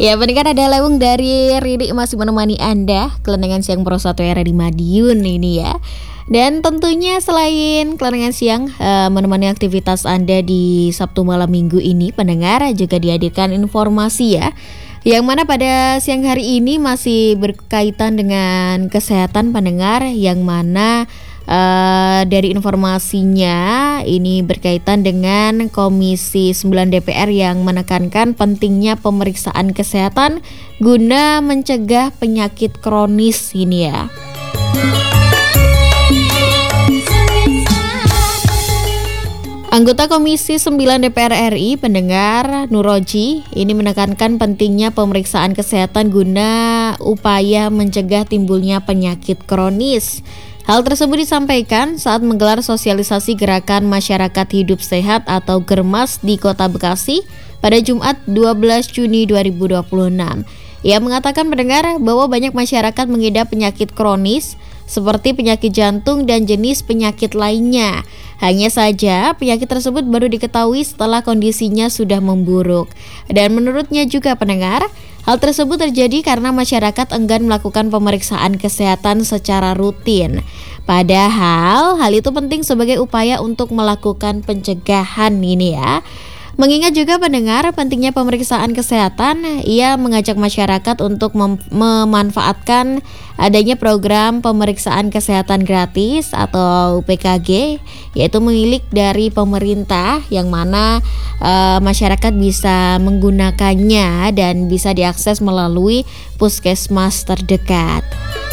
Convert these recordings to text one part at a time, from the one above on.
Ya, pendengar, ada Lewung dari Riri masih menemani Anda. Kelenengan siang Pro 1 era di Madiun ini ya. Dan tentunya selain kelenengan siang menemani aktivitas Anda di Sabtu malam minggu ini, pendengar, juga dihadirkan informasi ya, yang mana pada siang hari ini masih berkaitan dengan kesehatan pendengar, yang mana dari informasinya ini berkaitan dengan Komisi 9 DPR yang menekankan pentingnya pemeriksaan kesehatan guna mencegah penyakit kronis ini ya. Anggota Komisi 9 DPR RI, pendengar, Nuroji, ini menekankan pentingnya pemeriksaan kesehatan guna upaya mencegah timbulnya penyakit kronis. Hal tersebut disampaikan saat menggelar sosialisasi Gerakan Masyarakat Hidup Sehat atau GERMAS di Kota Bekasi pada Jumat 12 Juni 2026. Ia mengatakan, pendengar, bahwa banyak masyarakat mengidap penyakit kronis seperti penyakit jantung dan jenis penyakit lainnya. Hanya saja penyakit tersebut baru diketahui setelah kondisinya sudah memburuk. Dan menurutnya juga, pendengar, hal tersebut terjadi karena masyarakat enggan melakukan pemeriksaan kesehatan secara rutin. Padahal hal itu penting sebagai upaya untuk melakukan pencegahan ini ya. Mengingat juga, pendengar, pentingnya pemeriksaan kesehatan, ia mengajak masyarakat untuk memanfaatkan adanya program pemeriksaan kesehatan gratis atau PKG, yaitu milik dari pemerintah, yang mana masyarakat bisa menggunakannya dan bisa diakses melalui puskesmas terdekat.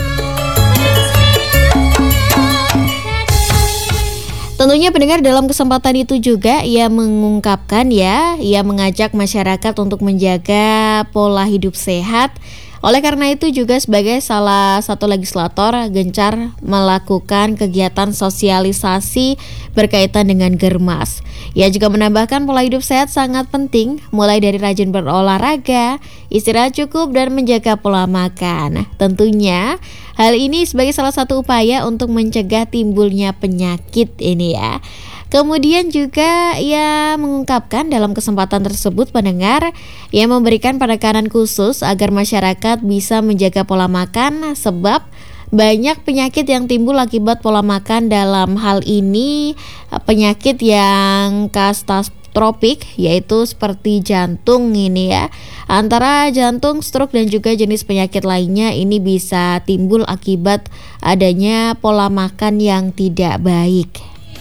Tentunya, pendengar, dalam kesempatan itu juga ia mengungkapkan ya, ia mengajak masyarakat untuk menjaga pola hidup sehat. Oleh karena itu juga sebagai salah satu legislator gencar melakukan kegiatan sosialisasi berkaitan dengan GERMAS. Ia juga menambahkan pola hidup sehat sangat penting, mulai dari rajin berolahraga, istirahat cukup, dan menjaga pola makan. Tentunya hal ini sebagai salah satu upaya untuk mencegah timbulnya penyakit ini ya. Kemudian juga ia mengungkapkan dalam kesempatan tersebut, pendengar, ia memberikan penekanan khusus agar masyarakat bisa menjaga pola makan, sebab banyak penyakit yang timbul akibat pola makan. Dalam hal ini penyakit yang katastropik, yaitu seperti jantung ini ya. Antara jantung, stroke, dan juga jenis penyakit lainnya ini bisa timbul akibat adanya pola makan yang tidak baik.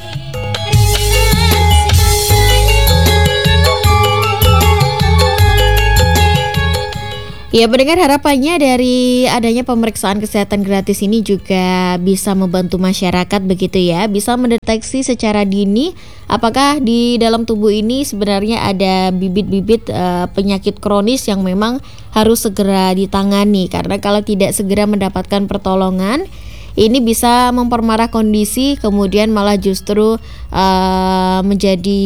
Ya, pendengar, harapannya dari adanya pemeriksaan kesehatan gratis ini juga bisa membantu masyarakat begitu ya, bisa mendeteksi secara dini apakah di dalam tubuh ini sebenarnya ada bibit-bibit penyakit kronis yang memang harus segera ditangani. Karena kalau tidak segera mendapatkan pertolongan, ini bisa memperparah kondisi, kemudian malah justru menjadi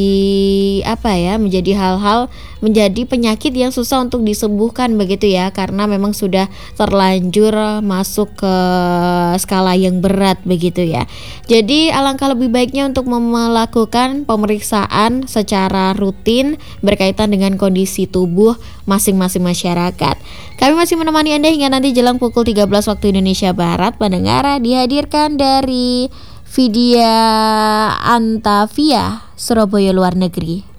menjadi penyakit yang susah untuk disembuhkan begitu ya, karena memang sudah terlanjur masuk ke skala yang berat begitu ya. Jadi alangkah lebih baiknya untuk melakukan pemeriksaan secara rutin berkaitan dengan kondisi tubuh masing-masing masyarakat. Kami masih menemani Anda hingga nanti jelang pukul 13 waktu Indonesia Barat, pendengar, dihadirkan dari Vidya Antavia, Surabaya, luar negeri.